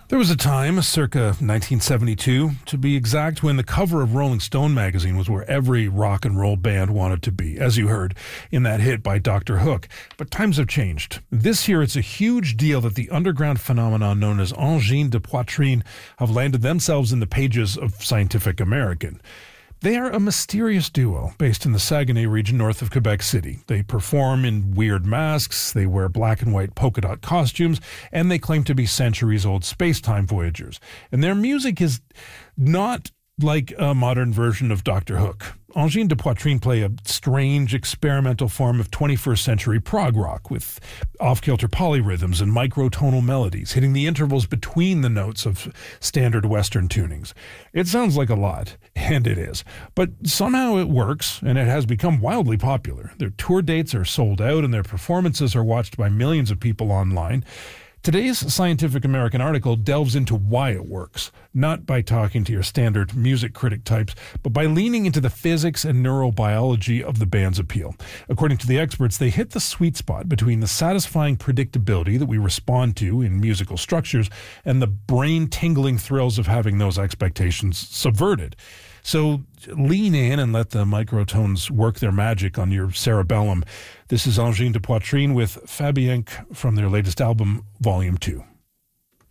There was a time, circa 1972, to be exact, when the cover of Rolling Stone magazine was where every rock and roll band wanted to be, as you heard in that hit by Dr. Hook. But times have changed. This year, it's a huge deal that the underground phenomenon known as angine de poitrine have landed themselves in the pages of Scientific American. They are a mysterious duo based in the Saguenay region north of Quebec City. They perform in weird masks, they wear black and white polka dot costumes, and they claim to be centuries-old space-time voyagers. And their music is not like a modern version of Dr. Hook. Angine de Poitrine play a strange experimental form of 21st century prog rock with off-kilter polyrhythms and microtonal melodies, hitting the intervals between the notes of standard Western tunings. It sounds like a lot, and it is, but somehow it works, and it has become wildly popular. Their tour dates are sold out, and their performances are watched by millions of people online. Today's Scientific American article delves into why it works, not by talking to your standard music critic types, but by leaning into the physics and neurobiology of the band's appeal. According to the experts, they hit the sweet spot between the satisfying predictability that we respond to in musical structures and the brain-tingling thrills of having those expectations subverted. So lean in and let the microtones work their magic on your cerebellum. This is Angine de Poitrine with Fabienque from their latest album, Volume 2.